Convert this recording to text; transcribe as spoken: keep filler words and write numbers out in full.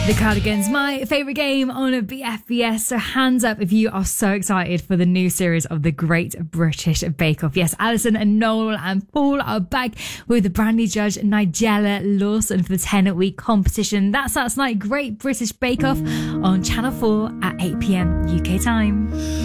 The Cardigans, my favourite game on a B F B S. So hands up if you are so excited for the new series of the Great British Bake Off. Yes, Alison and Noel and Paul are back with the brand new judge Nigella Lawson for the ten-week competition. That starts tonight, Great British Bake Off on Channel four at eight p.m. U K time.